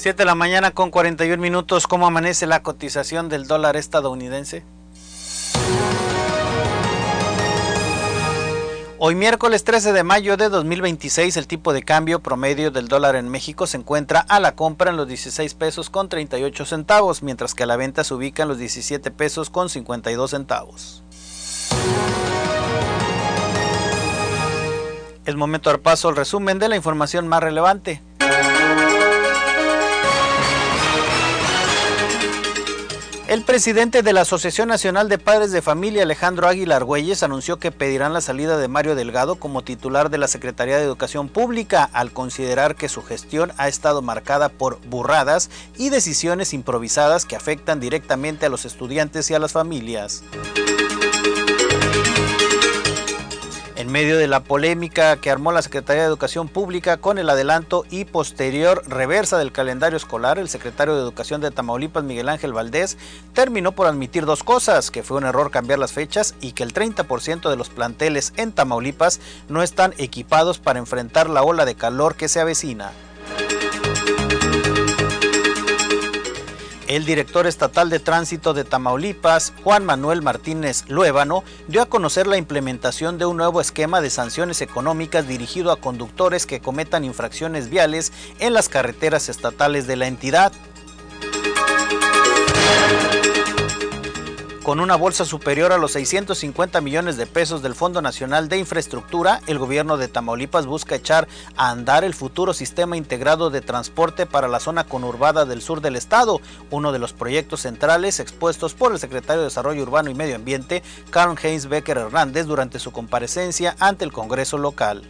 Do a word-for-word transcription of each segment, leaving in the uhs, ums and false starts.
siete de la mañana con cuarenta y un minutos. ¿Cómo amanece la cotización del dólar estadounidense? Hoy miércoles trece de mayo de dos mil veintiséis, el tipo de cambio promedio del dólar en México se encuentra a la compra en los dieciséis pesos con treinta y ocho centavos, mientras que a la venta se ubica en los diecisiete pesos con cincuenta y dos centavos. Es momento de dar paso al resumen de la información más relevante. El presidente de la Asociación Nacional de Padres de Familia, Alejandro Águila Argüelles, anunció que pedirán la salida de Mario Delgado como titular de la Secretaría de Educación Pública, al considerar que su gestión ha estado marcada por burradas y decisiones improvisadas que afectan directamente a los estudiantes y a las familias. En medio de la polémica que armó la Secretaría de Educación Pública con el adelanto y posterior reversa del calendario escolar, el secretario de Educación de Tamaulipas, Miguel Ángel Valdés, terminó por admitir dos cosas: que fue un error cambiar las fechas y que el treinta por ciento de los planteles en Tamaulipas no están equipados para enfrentar la ola de calor que se avecina. El director estatal de tránsito de Tamaulipas, Juan Manuel Martínez Luébano, dio a conocer la implementación de un nuevo esquema de sanciones económicas dirigido a conductores que cometan infracciones viales en las carreteras estatales de la entidad. Con una bolsa superior a los seiscientos cincuenta millones de pesos del Fondo Nacional de Infraestructura, el gobierno de Tamaulipas busca echar a andar el futuro sistema integrado de transporte para la zona conurbada del sur del estado, uno de los proyectos centrales expuestos por el secretario de Desarrollo Urbano y Medio Ambiente, Karen Heinz Becker Hernández, durante su comparecencia ante el Congreso local.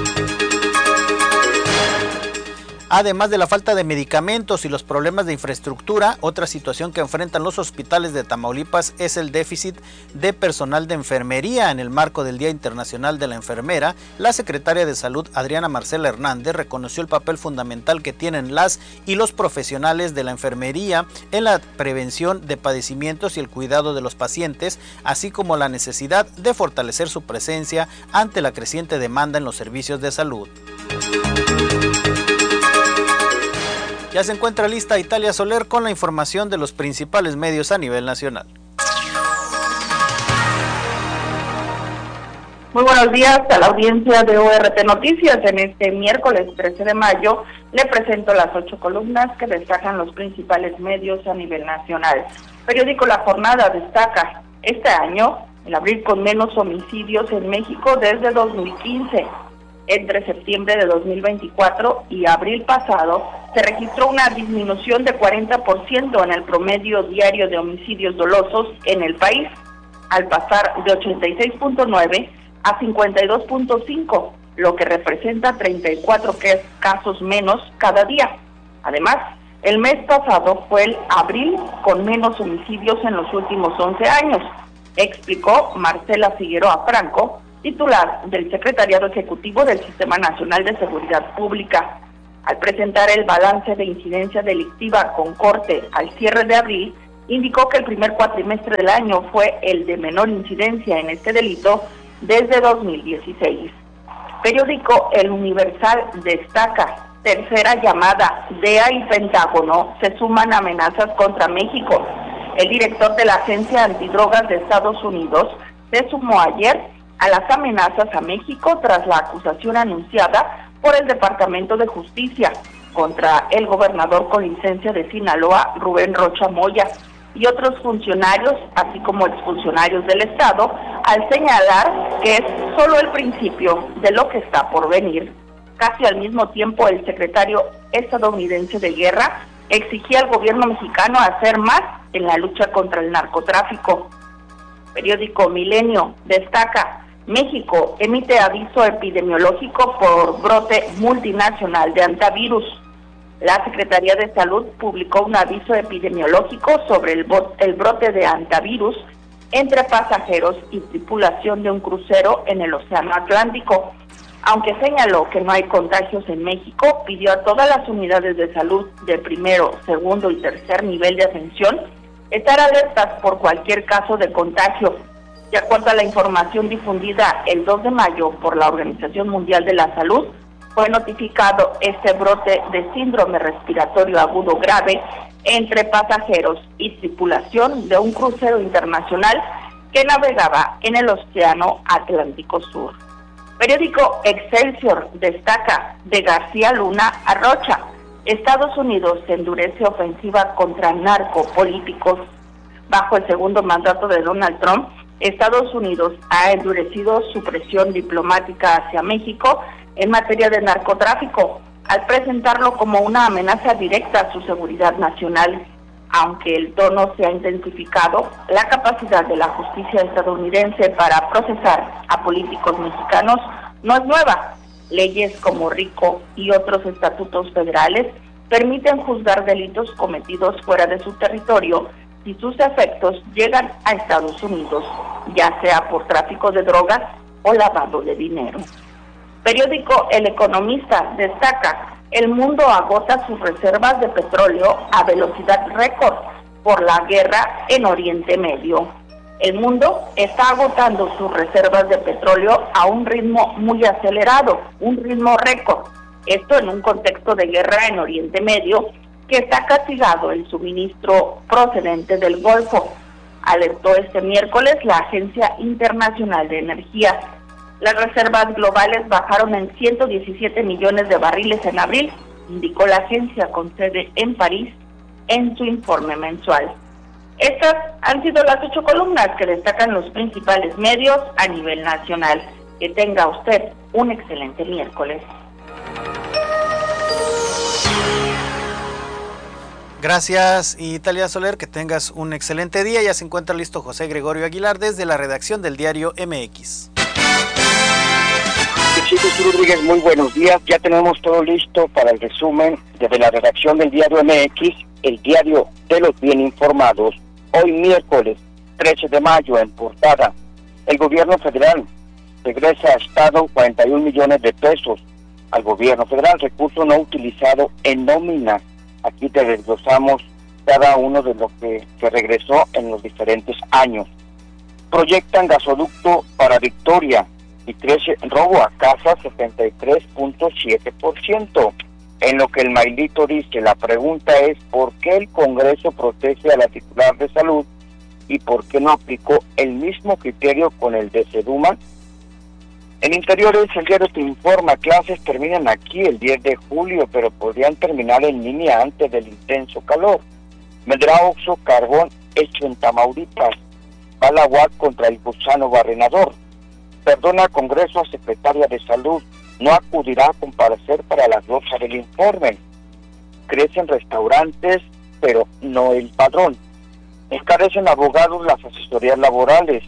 Además de la falta de medicamentos y los problemas de infraestructura, otra situación que enfrentan los hospitales de Tamaulipas es el déficit de personal de enfermería. En el marco del Día Internacional de la Enfermera, la secretaria de Salud, Adriana Marcela Hernández, reconoció el papel fundamental que tienen las y los profesionales de la enfermería en la prevención de padecimientos y el cuidado de los pacientes, así como la necesidad de fortalecer su presencia ante la creciente demanda en los servicios de salud. Ya se encuentra lista Italia Soler con la información de los principales medios a nivel nacional. Muy buenos días a la audiencia de O R T Noticias. En este miércoles trece de mayo le presento las ocho columnas que destacan los principales medios a nivel nacional. Periódico La Jornada destaca: este año, el abril con menos homicidios en México desde dos mil quince. Entre septiembre de dos mil veinticuatro y abril pasado, se registró una disminución de cuarenta por ciento en el promedio diario de homicidios dolosos en el país, al pasar de ochenta y seis punto nueve a cincuenta y dos punto cinco, lo que representa treinta y cuatro casos menos cada día. Además, el mes pasado fue el abril con menos homicidios en los últimos once años, explicó Marcela Figueroa Franco, titular del Secretariado Ejecutivo del Sistema Nacional de Seguridad Pública. Al presentar el balance de incidencia delictiva con corte al cierre de abril, indicó que el primer cuatrimestre del año fue el de menor incidencia en este delito desde dos mil dieciséis. Periódico El Universal destaca: tercera llamada, D E A y Pentágono se suman amenazas contra México. El director de la Agencia Antidrogas de Estados Unidos se sumó ayer a las amenazas a México tras la acusación anunciada por el Departamento de Justicia contra el gobernador con licencia de Sinaloa, Rubén Rocha Moya, y otros funcionarios, así como exfuncionarios del Estado, al señalar que es solo el principio de lo que está por venir. Casi al mismo tiempo, el secretario estadounidense de Guerra exigía al gobierno mexicano hacer más en la lucha contra el narcotráfico. Periódico Milenio destaca: México emite aviso epidemiológico por brote multinacional de hantavirus. La Secretaría de Salud publicó un aviso epidemiológico sobre el, el brote de hantavirus entre pasajeros y tripulación de un crucero en el Océano Atlántico. Aunque señaló que no hay contagios en México, pidió a todas las unidades de salud de primero, segundo y tercer nivel de atención estar alertas por cualquier caso de contagio. De acuerdo a la información difundida el dos de mayo por la Organización Mundial de la Salud, fue notificado este brote de síndrome respiratorio agudo grave entre pasajeros y tripulación de un crucero internacional que navegaba en el Océano Atlántico Sur. Periódico Excelsior destaca de García Luna a Rocha. Estados Unidos endurece ofensiva contra narcopolíticos. Bajo el segundo mandato de Donald Trump, Estados Unidos ha endurecido su presión diplomática hacia México en materia de narcotráfico, al presentarlo como una amenaza directa a su seguridad nacional. Aunque el tono se ha intensificado, la capacidad de la justicia estadounidense para procesar a políticos mexicanos no es nueva. Leyes como RICO y otros estatutos federales permiten juzgar delitos cometidos fuera de su territorio si sus efectos llegan a Estados Unidos, ya sea por tráfico de drogas o lavado de dinero. Periódico El Economista destaca: el mundo agota sus reservas de petróleo a velocidad récord por la guerra en Oriente Medio. El mundo está agotando sus reservas de petróleo a un ritmo muy acelerado, un ritmo récord. Esto en un contexto de guerra en Oriente Medio que está castigado el suministro procedente del Golfo, alertó este miércoles la Agencia Internacional de Energía. Las reservas globales bajaron en ciento diecisiete millones de barriles en abril, indicó la agencia con sede en París en su informe mensual. Estas han sido las ocho columnas que destacan los principales medios a nivel nacional. Que tenga usted un excelente miércoles. Gracias, Italia Soler, que tengas un excelente día. Ya se encuentra listo José Gregorio Aguilar desde la redacción del diario M X. Jesús Rodríguez, muy buenos días. Ya tenemos todo listo para el resumen desde la redacción del diario M X, el diario de los bien informados. Hoy miércoles trece de mayo, en portada: el gobierno federal regresa a Estado cuarenta y un millones de pesos al gobierno federal, recurso no utilizado en nómina. Aquí te desglosamos cada uno de lo que, que regresó en los diferentes años. Proyectan gasoducto para Victoria y crece robo a casa setenta y tres punto siete por ciento. En lo que el Mailito dice, la pregunta es: ¿por qué el Congreso protege a la titular de salud y por qué no aplicó el mismo criterio con el de Seduma? En Interiores, el diario te informa: clases terminan aquí el diez de julio, pero podrían terminar en línea antes del intenso calor. Vendrá Oxxo carbón hecho en Tamaulipas. Va la U A C contra el gusano barrenador. Perdona Congreso a secretaria de Salud, no acudirá a comparecer para la glosa del informe. Crecen restaurantes, pero no el padrón. Encarecen abogados las asesorías laborales.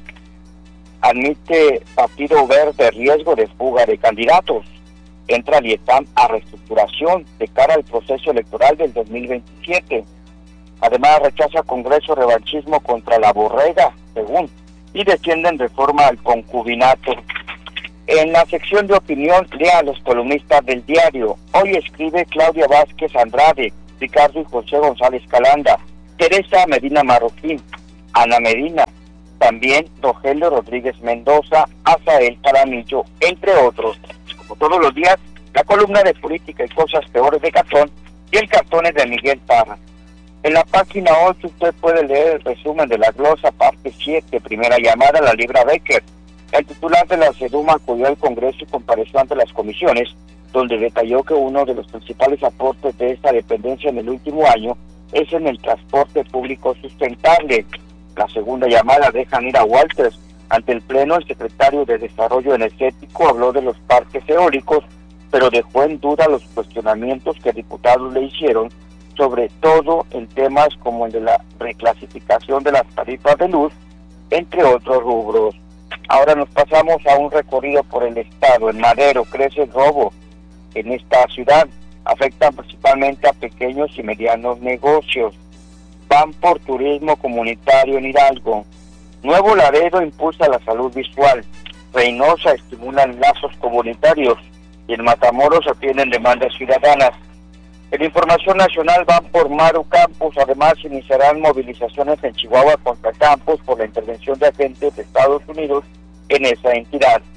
Admite Partido Verde riesgo de fuga de candidatos. Entra el I E T A M a reestructuración de cara al proceso electoral del dos mil veintisiete. Además, rechaza Congreso revanchismo contra la borrega, según, y defienden reforma al concubinato. En la sección de opinión, lea a los columnistas del diario. Hoy escribe Claudia Vázquez Andrade, Ricardo y José González Calanda, Teresa Medina Marroquín, Ana Medina, también Rogelio Rodríguez Mendoza, Azael Caramillo, entre otros. Como todos los días, la columna de política y cosas peores de Cartón y el cartón es de Miguel Parra. En la página ocho usted puede leer el resumen de la glosa, parte siete, primera llamada a la Libra Becker. El titular de la Seduma acudió al Congreso y compareció ante las comisiones, donde detalló que uno de los principales aportes de esta dependencia en el último año es en el transporte público sustentable. La segunda llamada dejan ir a Walters. Ante el Pleno, el secretario de Desarrollo Energético habló de los parques eólicos, pero dejó en duda los cuestionamientos que diputados le hicieron, sobre todo en temas como el de la reclasificación de las tarifas de luz, entre otros rubros. Ahora nos pasamos a un recorrido por el estado. En Madero crece el robo en esta ciudad. Afectan principalmente a pequeños y medianos negocios. Van por turismo comunitario en Hidalgo. Nuevo Laredo impulsa la salud visual. Reynosa estimula lazos comunitarios. Y en Matamoros atienden demandas ciudadanas. En Información Nacional van por Maru Campos. Además, iniciarán movilizaciones en Chihuahua contra Campos por la intervención de agentes de Estados Unidos en esa entidad.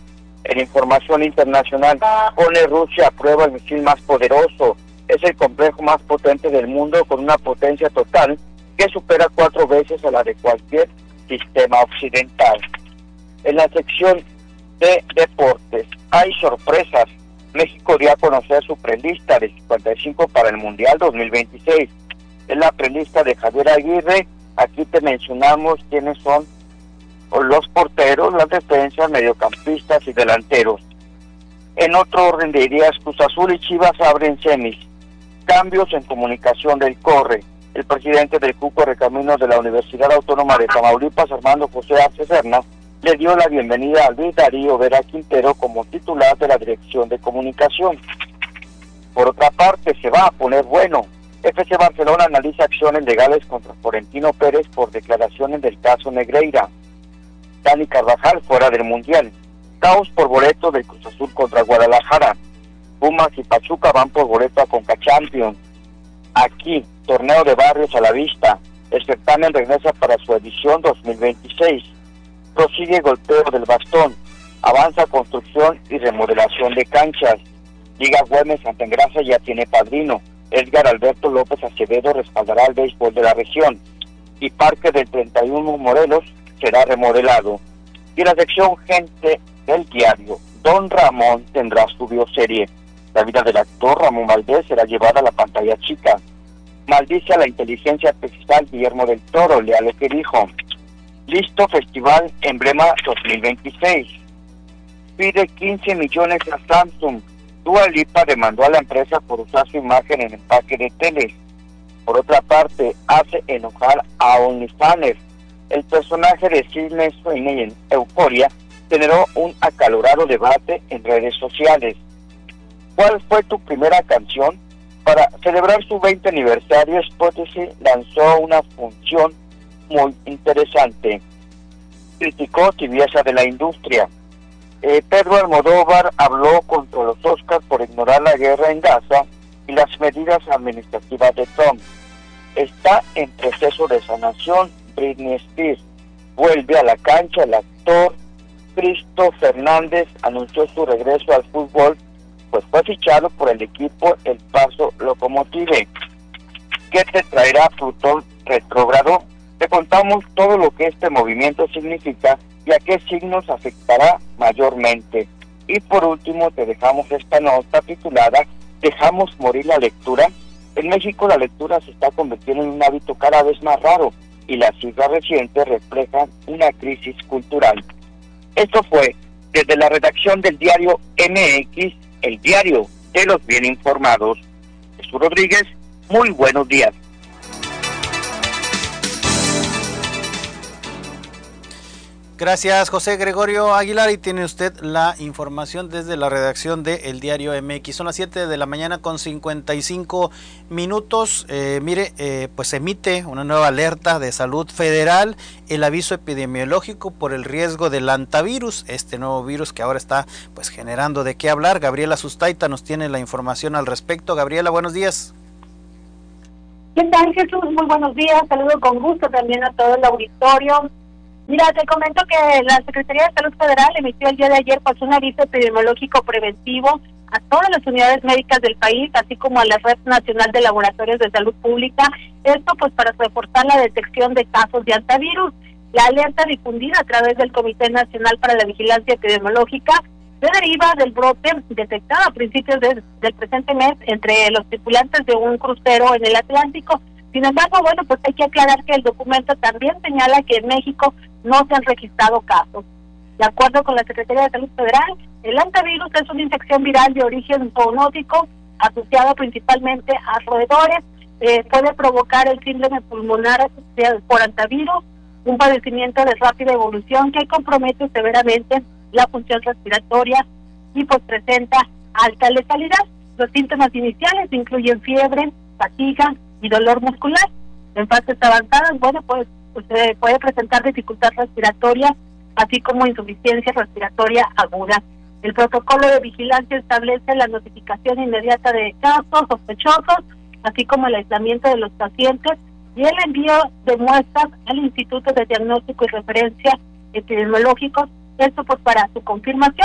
En información internacional, pone Rusia a prueba el misil más poderoso. Es el complejo más potente del mundo con una potencia total que supera cuatro veces a la de cualquier sistema occidental. En la sección de deportes hay sorpresas. México dio a conocer su prelista de cincuenta y cinco para el Mundial dos mil veintiséis. Es la prelista de Javier Aguirre. Aquí te mencionamos quiénes son los porteros, las defensas, mediocampistas y delanteros. En otro orden de ideas, Cruz Azul y Chivas abren semis. Cambios en comunicación del Corre. El presidente del C U Correcaminos de la Universidad Autónoma de Tamaulipas, Armando José Arce Serna, le dio la bienvenida a Luis Darío Vera Quintero como titular de la Dirección de Comunicación. Por otra parte, se va a poner bueno. F C Barcelona analiza acciones legales contra Florentino Pérez por declaraciones del caso Negreira. Dani Carvajal fuera del Mundial. Caos por boleto del Cruz Azul contra Guadalajara. Pumas y Pachuca van por boleto a Conca Champions. Aquí, torneo de barrios a la vista. El certamen regresa para su edición dos mil veintiséis. Prosigue golpeo del bastón. Avanza construcción y remodelación de canchas. Liga Güemes Santa Engrasa ya tiene padrino. Edgar Alberto López Acevedo respaldará el béisbol de la región. Y Parque del treinta y uno Morelos será remodelado. Y en la sección Gente del Diario, Don Ramón tendrá su bioserie. La vida del actor Ramón Valdés será llevada a la pantalla chica. Maldice a la inteligencia artificial Guillermo del Toro, lea lo que dijo. Listo Festival Emblema dos mil veintiséis. Pide quince millones a Samsung. Dua Lipa demandó a la empresa por usar su imagen en empaque de teles. Por otra parte, hace enojar a OnlyFans. El personaje de Sidney Sweeney en Euforia generó un acalorado debate en redes sociales. ¿Cuál fue tu primera canción? Para celebrar su veinte aniversario, Spotify lanzó una función muy interesante. Criticó tibieza de la industria. Eh, Pedro Almodóvar habló contra los Oscars por ignorar la guerra en Gaza y las medidas administrativas de Trump. Está en proceso de sanación. Britney Spears vuelve a la cancha. El actor Cristo Fernández anunció su regreso al fútbol, pues fue fichado por el equipo El Paso Locomotive. ¿Qué te traerá Plutón retrógrado? Te contamos todo lo que este movimiento significa y a qué signos afectará mayormente. Y por último te dejamos esta nota titulada ¿Dejamos morir la lectura? En México la lectura se está convirtiendo en un hábito cada vez más raro y las cifras recientes reflejan una crisis cultural. Esto fue desde la redacción del diario M X, el diario de los bien informados. Jesús Rodríguez, muy buenos días. Gracias, José Gregorio Aguilar, y tiene usted la información desde la redacción de El Diario M X. Son las siete de la mañana con cincuenta y cinco minutos. Eh, mire, eh, pues emite una nueva alerta de salud federal, el aviso epidemiológico por el riesgo del hantavirus, este nuevo virus que ahora está pues generando de qué hablar. Gabriela Sustaita nos tiene la información al respecto. Gabriela, buenos días. ¿Qué tal, Jesús? Muy buenos días. Saludo con gusto también a todo el auditorio. Mira, te comento que la Secretaría de Salud Federal emitió el día de ayer pues un aviso epidemiológico preventivo a todas las unidades médicas del país, así como a la Red Nacional de Laboratorios de Salud Pública, esto pues para reforzar la detección de casos de hantavirus. La alerta difundida a través del Comité Nacional para la Vigilancia Epidemiológica se deriva del brote detectado a principios de, del presente mes entre los tripulantes de un crucero en el Atlántico. Sin embargo, bueno, pues hay que aclarar que el documento también señala que en México no se han registrado casos. De acuerdo con la Secretaría de Salud Federal, el hantavirus es una infección viral de origen zoonótico asociada principalmente a roedores. Eh, puede provocar el síndrome pulmonar por hantavirus, un padecimiento de rápida evolución que compromete severamente la función respiratoria y pues presenta alta letalidad. Los síntomas iniciales incluyen fiebre, fatiga y dolor muscular. En fases avanzadas, bueno, pues pues se puede presentar dificultad respiratoria, así como insuficiencia respiratoria aguda. El protocolo de vigilancia establece la notificación inmediata de casos sospechosos, así como el aislamiento de los pacientes y el envío de muestras al Instituto de Diagnóstico y Referencia Epidemiológicos, esto pues para su confirmación.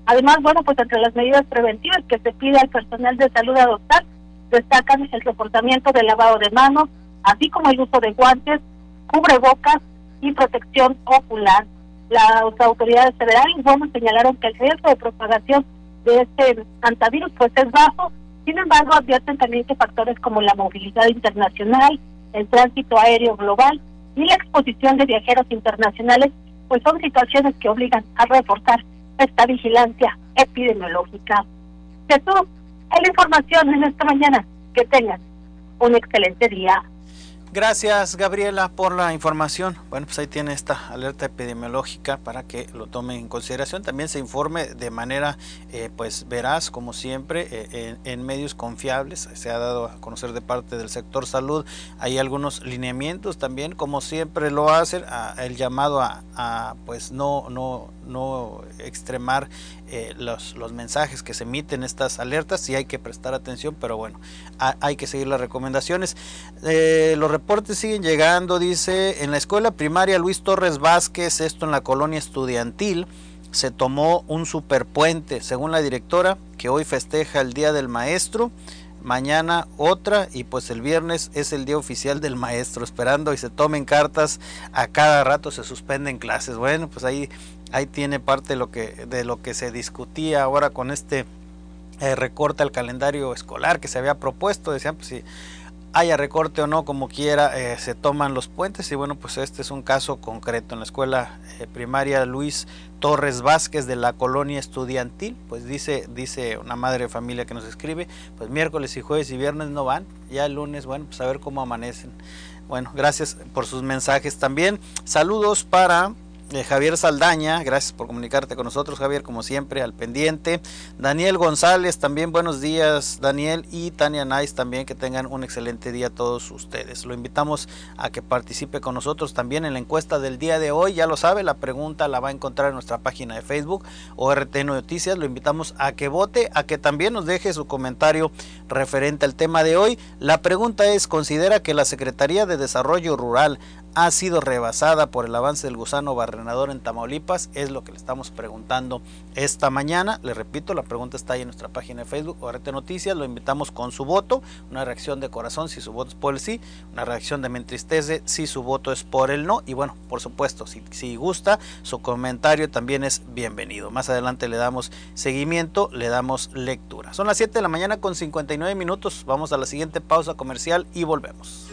Además, bueno, pues entre las medidas preventivas que se pide al personal de salud adoptar, destacan el reportamiento del lavado de manos, así como el uso de guantes, cubrebocas y protección ocular. Las autoridades federales, bueno, señalaron que el riesgo de propagación de este hantavirus pues es bajo. Sin embargo, advierten también que factores como la movilidad internacional, el tránsito aéreo global y la exposición de viajeros internacionales pues son situaciones que obligan a reforzar esta vigilancia epidemiológica. Jesús, es la información en esta mañana. Que tengan un excelente día. Gracias, Gabriela, por la información. Bueno, pues ahí tiene esta alerta epidemiológica para que lo tome en consideración. También se informe de manera eh, pues veraz, como siempre, eh, en, en medios confiables. Se ha dado a conocer de parte del sector salud. Hay algunos lineamientos también, como siempre lo hacen, a, el llamado a, a pues no, no, no extremar eh, los, los mensajes que se emiten estas alertas. Sí hay que prestar atención, pero bueno, a, hay que seguir las recomendaciones. Eh, los reportes siguen llegando, dice, en la escuela primaria Luis Torres Vázquez, esto en la colonia estudiantil, se tomó un superpuente, según la directora, que hoy festeja el Día del Maestro, mañana otra, y pues el viernes es el día oficial del maestro, esperando y se tomen cartas, a cada rato se suspenden clases. Bueno, pues ahí, ahí tiene parte de lo que, de lo que se discutía ahora con este eh, recorte al calendario escolar que se había propuesto. Decían, pues si haya recorte o no, como quiera, eh, se toman los puentes, y bueno, pues este es un caso concreto en la escuela eh, primaria Luis Torres Vázquez de la colonia estudiantil. Pues dice, dice una madre de familia que nos escribe, pues miércoles y jueves y viernes no van, ya el lunes, bueno, pues a ver cómo amanecen. Bueno, gracias por sus mensajes también. Saludos para Eh, Javier Saldaña, gracias por comunicarte con nosotros, Javier, como siempre, al pendiente. Daniel González, también buenos días, Daniel, y Tania Nice también, que tengan un excelente día todos ustedes. Lo invitamos a que participe con nosotros también en la encuesta del día de hoy. Ya lo sabe, la pregunta la va a encontrar en nuestra página de Facebook, O R T Noticias. Lo invitamos a que vote, a que también nos deje su comentario referente al tema de hoy. La pregunta es: ¿considera que la Secretaría de Desarrollo Rural ha sido rebasada por el avance del gusano barrenador en Tamaulipas? Es lo que le estamos preguntando esta mañana. Le repito, la pregunta está ahí en nuestra página de Facebook, O R T Noticias. Lo invitamos con su voto, una reacción de corazón si su voto es por el sí, una reacción de me entristece si su voto es por el no, y bueno, por supuesto, si, si gusta, su comentario también es bienvenido. Más adelante le damos seguimiento, le damos lectura. Son las siete de la mañana con cincuenta y nueve minutos. Vamos a la siguiente pausa comercial y volvemos.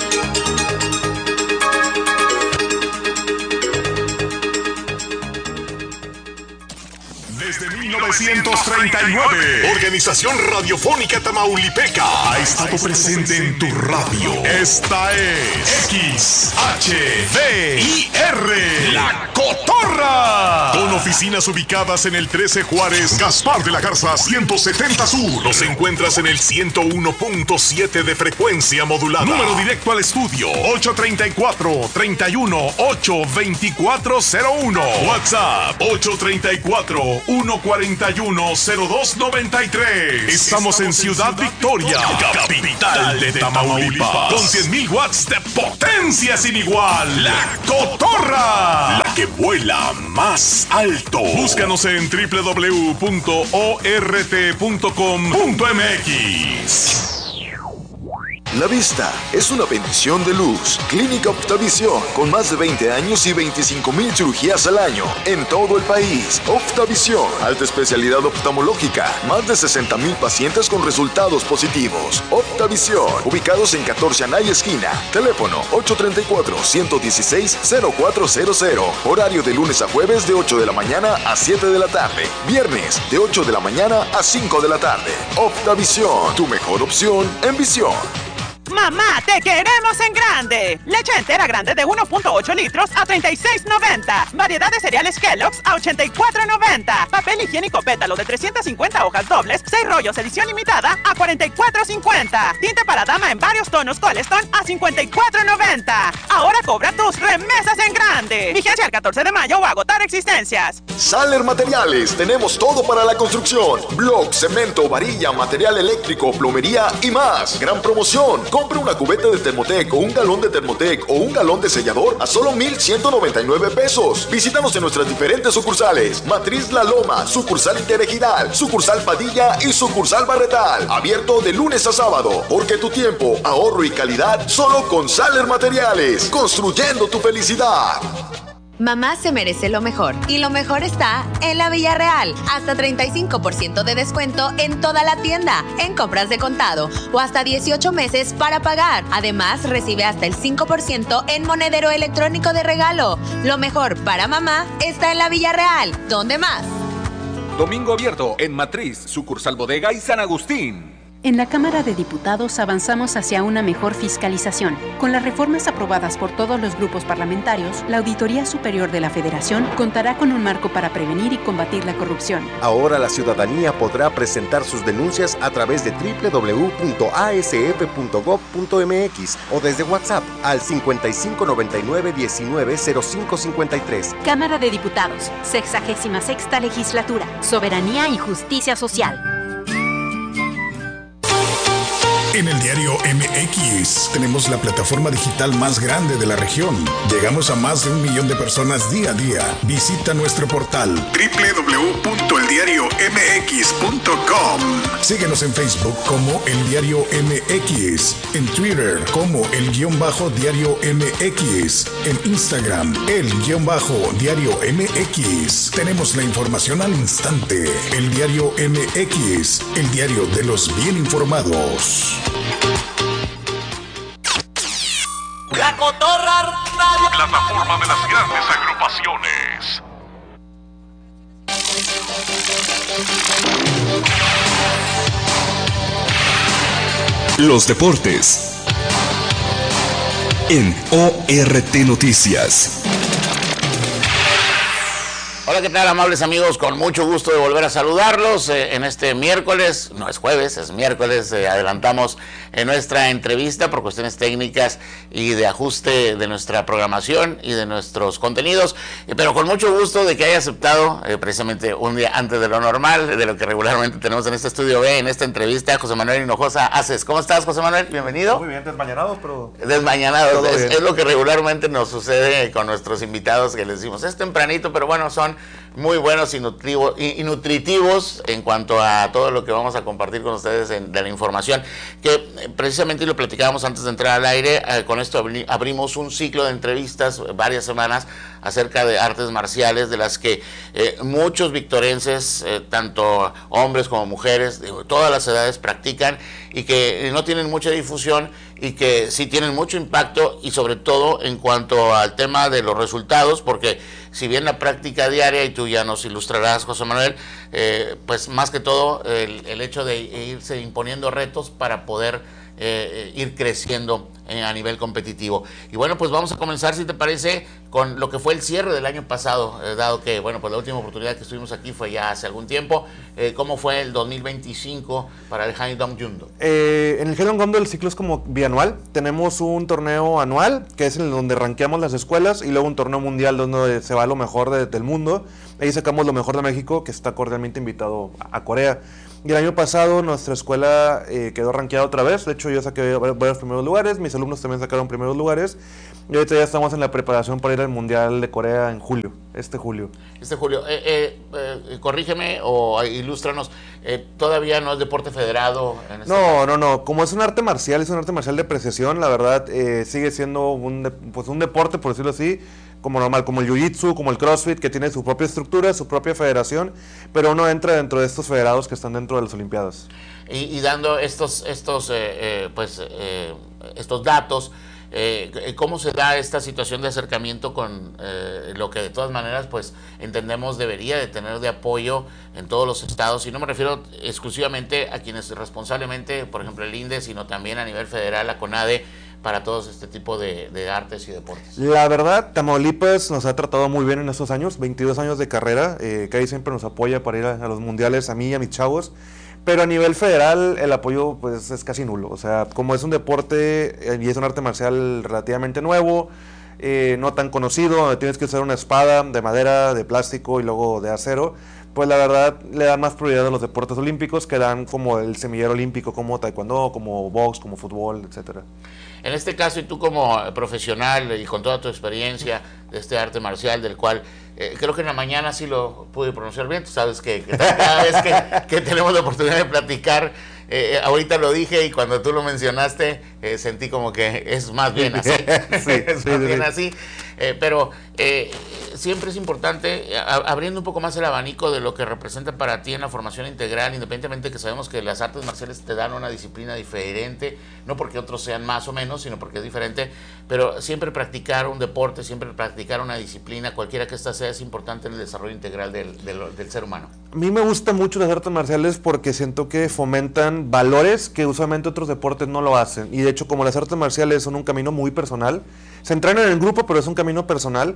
Desde mil novecientos treinta y nueve, Organización Radiofónica Tamaulipeca ha estado presente en tu radio. Esta es X H V I R, La Cotorra. Con oficinas ubicadas en el trece Juárez, Gaspar de la Garza ciento setenta Sur. Nos encuentras en el ciento uno punto siete de frecuencia modulada. Número directo al estudio: ocho treinta y cuatro, treinta y uno, ocho veinticuatro cero uno. WhatsApp: ocho treinta y cuatro, uno cuarenta y uno, cero dos noventa y tres. Estamos en Ciudad Victoria, capital de Tamaulipas, con cien mil watts de potencia sin igual. La Cotorra, la que vuela más alto. Búscanos en doble u doble u doble u punto o r t punto com punto m x. La vista es una bendición de luz. Clínica Optavisión, con más de veinte años y veinticinco mil cirugías al año en todo el país. Optavisión, alta especialidad oftalmológica, más de sesenta mil pacientes con resultados positivos. Optavisión, ubicados en catorce Anaya esquina. Teléfono ocho treinta y cuatro, ciento dieciséis, cero cuatro cero cero. Horario de lunes a jueves de ocho de la mañana a siete de la tarde. Viernes de ocho de la mañana a cinco de la tarde. Optavisión, tu mejor opción en visión. ¡Mamá, te queremos en grande! Leche entera grande de uno punto ocho litros a treinta y seis noventa. Variedad de cereales Kellogg's a ochenta y cuatro noventa. Papel higiénico pétalo de trescientas cincuenta hojas dobles, seis rollos edición limitada a cuarenta y cuatro cincuenta. Tinte para dama en varios tonos Coleston a cincuenta y cuatro noventa. Ahora cobra tus remesas en grande. Vigencia el catorce de mayo o agotar existencias. Saler Materiales, tenemos todo para la construcción. Block, cemento, varilla, material eléctrico, plomería y más. Gran promoción. Compre una cubeta de Thermotec o un galón de Thermotec o un galón de sellador a solo mil ciento noventa y nueve pesos. Visítanos en nuestras diferentes sucursales. Matriz La Loma, sucursal Interregional, sucursal Padilla y sucursal Barretal. Abierto de lunes a sábado, porque tu tiempo, ahorro y calidad solo con Saler Materiales. Construyendo tu felicidad. Mamá se merece lo mejor y lo mejor está en la Villarreal. Hasta treinta y cinco por ciento de descuento en toda la tienda, en compras de contado o hasta dieciocho meses para pagar. Además, recibe hasta el cinco por ciento en monedero electrónico de regalo. Lo mejor para mamá está en la Villarreal. ¿Dónde más? Domingo abierto en Matriz, sucursal Bodega y San Agustín. En la Cámara de Diputados avanzamos hacia una mejor fiscalización. Con las reformas aprobadas por todos los grupos parlamentarios, la Auditoría Superior de la Federación contará con un marco para prevenir y combatir la corrupción. Ahora la ciudadanía podrá presentar sus denuncias a través de doble u doble u doble u punto a s f punto gob punto m x o desde WhatsApp al cincuenta y cinco noventa y nueve diecinueve cero cinco cincuenta y tres. Cámara de Diputados, sexagésima sexta Legislatura, Soberanía y Justicia Social. En el diario M X tenemos la plataforma digital más grande de la región. Llegamos a más de un millón de personas día a día. Visita nuestro portal doble u doble u doble u punto el diario m x punto com. Síguenos en Facebook como El Diario M X, en Twitter como El Guión Bajo Diario M X, en Instagram El Guión Bajo Diario M X. Tenemos la información al instante. El Diario M X, el diario de los bien informados. La Cotorra Radio, plataforma de las grandes agrupaciones. Los deportes en O R T Noticias. Hola, ¿qué tal, amables amigos? Con mucho gusto de volver a saludarlos eh, en este miércoles, no es jueves, es miércoles, eh, adelantamos en nuestra entrevista por cuestiones técnicas y de ajuste de nuestra programación y de nuestros contenidos, eh, pero con mucho gusto de que haya aceptado eh, precisamente un día antes de lo normal, de lo que regularmente tenemos en este estudio B, en esta entrevista, José Manuel Hinojosa Aces. ¿Cómo estás, José Manuel? Bienvenido. Muy bien, desmañanados, pero... Desmañanados, es, es lo que regularmente nos sucede con nuestros invitados, que les decimos, es tempranito, pero bueno, son muy buenos y, nutrivo, y, y nutritivos en cuanto a todo lo que vamos a compartir con ustedes en, de la información, que eh, precisamente lo platicábamos antes de entrar al aire. Eh, con esto abri, abrimos un ciclo de entrevistas varias semanas acerca de artes marciales, de las que eh, muchos victorenses, eh, tanto hombres como mujeres, de todas las edades, practican y que no tienen mucha difusión y que sí tienen mucho impacto, y sobre todo en cuanto al tema de los resultados, porque si bien la práctica diaria, y tú ya nos ilustrarás, José Manuel, eh, pues más que todo el, el hecho de irse imponiendo retos para poder eh, ir creciendo eh, a nivel competitivo. Y bueno, pues vamos a comenzar, si te parece, con lo que fue el cierre del año pasado, eh, dado que, bueno, pues la última oportunidad que estuvimos aquí fue ya hace algún tiempo. Eh, ¿Cómo fue el dos mil veinticinco para el Haidong Jundo? Eh, en el Haidong Jundo el ciclo es como bianual. Tenemos un torneo anual, que es en donde rankeamos las escuelas, y luego un torneo mundial donde se va lo mejor de, del mundo. Ahí sacamos lo mejor de México, que está cordialmente invitado a, a Corea. Y el año pasado nuestra escuela eh, quedó rankeada otra vez. De hecho, yo saqué varios primeros lugares, mis alumnos también sacaron primeros lugares. Y ahorita ya estamos en la preparación para ir al Mundial de Corea en julio, este julio. Este julio, eh, eh, eh, corrígeme o ilústranos, eh, ¿todavía no es deporte federado? En este no, caso? no, no, como es un arte marcial, es un arte marcial de precisión, la verdad, eh, sigue siendo un, de, pues un deporte, por decirlo así, como normal, como el jiu-jitsu, como el crossfit, que tiene su propia estructura, su propia federación, pero no entra dentro de estos federados que están dentro de las Olimpiadas. Y, y dando estos, estos, eh, eh, pues, eh, estos datos, Eh, ¿cómo se da esta situación de acercamiento con eh, lo que de todas maneras pues entendemos debería de tener de apoyo en todos los estados? Y no me refiero exclusivamente a quienes responsablemente, por ejemplo el INDE, sino también a nivel federal, la CONADE, para todos este tipo de, de artes y deportes. La verdad, Tamaulipas nos ha tratado muy bien en estos años, veintidós años de carrera, eh, que ahí siempre nos apoya para ir a, a los mundiales, a mí y a mis chavos. Pero a nivel federal el apoyo pues es casi nulo. O sea, como es un deporte eh, y es un arte marcial relativamente nuevo, eh, no tan conocido, tienes que usar una espada de madera, de plástico y luego de acero, pues la verdad le dan más prioridad a los deportes olímpicos, que dan como el semillero olímpico, como taekwondo, como box, como fútbol, etcétera. En este caso, y tú como profesional y con toda tu experiencia de este arte marcial, del cual eh, creo que en la mañana sí lo pude pronunciar bien, tú sabes que, que cada vez que, que tenemos la oportunidad de platicar, eh, ahorita lo dije y cuando tú lo mencionaste, eh, sentí como que es más bien así, sí, es sí, más sí, bien sí. así, eh, pero eh, siempre es importante, a, abriendo un poco más el abanico de lo que representa para ti en la formación integral, independientemente que sabemos que las artes marciales te dan una disciplina diferente, no porque otros sean más o menos, sino porque es diferente, pero siempre practicar un deporte, siempre practicar una disciplina, cualquiera que ésta sea, es importante en el desarrollo integral del, del, del ser humano. A mí me gustan mucho las artes marciales porque siento que fomentan valores que usualmente otros deportes no lo hacen, y de hecho como las artes marciales son un camino muy personal, se entrenan en el grupo pero es un camino personal,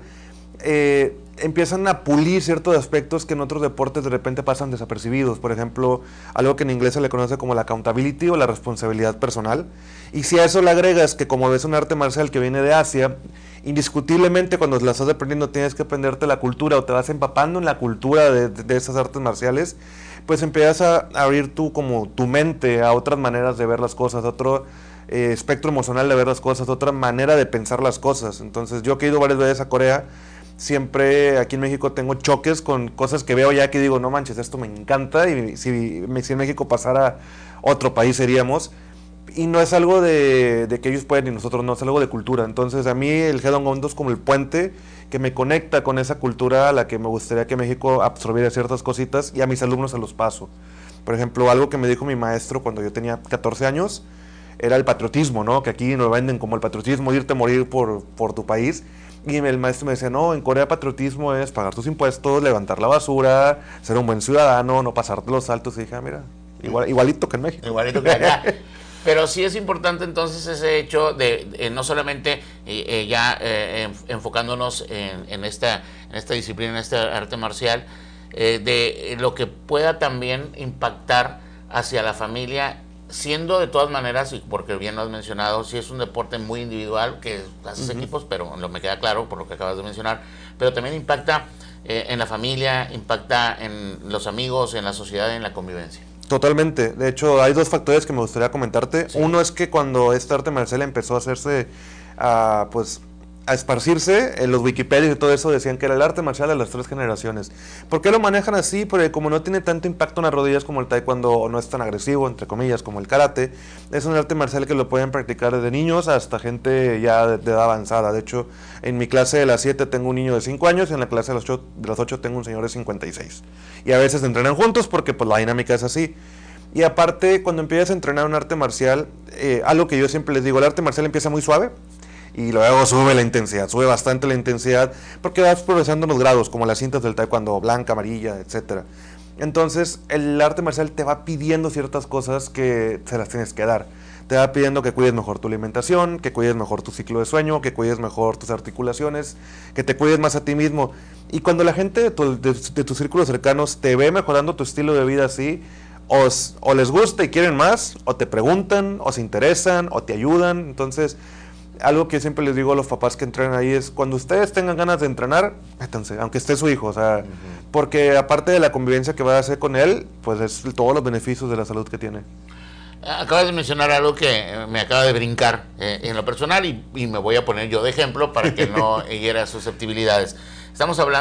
eh, empiezan a pulir ciertos aspectos que en otros deportes de repente pasan desapercibidos. Por ejemplo, algo que en inglés se le conoce como la accountability o la responsabilidad personal. Y si a eso le agregas que como ves un arte marcial que viene de Asia, indiscutiblemente cuando la estás aprendiendo tienes que aprenderte la cultura o te vas empapando en la cultura de, de, de esas artes marciales, pues empiezas a abrir tú como tu mente a otras maneras de ver las cosas, a otro eh, espectro emocional de ver las cosas, otra manera de pensar las cosas. Entonces yo que he ido varias veces a Corea, siempre aquí en México tengo choques con cosas que veo ya que digo, no manches, esto me encanta, y si, si en México pasara otro país seríamos, y no es algo de, de que ellos pueden y nosotros no, es algo de cultura. Entonces a mí el Hedon Gondo es como el puente que me conecta con esa cultura a la que me gustaría que México absorbiera ciertas cositas, y a mis alumnos se los paso. Por ejemplo, algo que me dijo mi maestro cuando yo tenía catorce años era el patriotismo, ¿no? Que aquí nos venden como el patriotismo, irte a morir por, por tu país. Y el maestro me decía, no, en Corea patriotismo es pagar tus impuestos, levantar la basura, ser un buen ciudadano, no pasarte los saltos. Y dije, ah, mira, igual, igualito que en México. Igualito que acá. Pero sí es importante entonces ese hecho de, de no solamente eh, eh, ya eh, enfocándonos en, en, esta, en esta disciplina, en este arte marcial, eh, de lo que pueda también impactar hacia la familia, siendo de todas maneras, y porque bien lo has mencionado, sí es un deporte muy individual, que haces uh-huh. equipos, pero lo me queda claro por lo que acabas de mencionar, pero también impacta eh, en la familia, impacta en los amigos, en la sociedad, en la convivencia. Totalmente. De hecho, hay dos factores que me gustaría comentarte. Sí. Uno es que cuando este arte marcial empezó a hacerse, uh, pues, a esparcirse, en los Wikipedias y todo eso decían que era el arte marcial de las tres generaciones. ¿Por qué lo manejan así? Porque como no tiene tanto impacto en las rodillas como el taekwondo, o no es tan agresivo, entre comillas, como el karate, es un arte marcial que lo pueden practicar desde niños hasta gente ya de, de edad avanzada. De hecho, en mi clase de las siete tengo un niño de cinco años, y en la clase de las ocho, de las ocho tengo un señor de cincuenta y seis. Y a veces entrenan juntos porque pues la dinámica es así. Y aparte, cuando empiezas a entrenar un arte marcial, eh, algo que yo siempre les digo, el arte marcial empieza muy suave, y luego sube la intensidad, sube bastante la intensidad, porque vas progresando los grados, como las cintas del taekwondo, blanca, amarilla, etcétera. Entonces, el arte marcial te va pidiendo ciertas cosas que se las tienes que dar. Te va pidiendo que cuides mejor tu alimentación, que cuides mejor tu ciclo de sueño, que cuides mejor tus articulaciones, que te cuides más a ti mismo. Y cuando la gente de, tu, de, de tus círculos cercanos te ve mejorando tu estilo de vida así, os, o les gusta y quieren más, o te preguntan, o se interesan, o te ayudan. Entonces, algo que siempre les digo a los papás que entrenan ahí es, cuando ustedes tengan ganas de entrenar, métanse, aunque esté su hijo, o sea, uh-huh. porque aparte de la convivencia que va a hacer con él, pues es todos los beneficios de la salud que tiene. Acabas de mencionar algo que me acaba de brincar eh, en lo personal, y, y me voy a poner yo de ejemplo para que no hiera susceptibilidades. Estamos hablando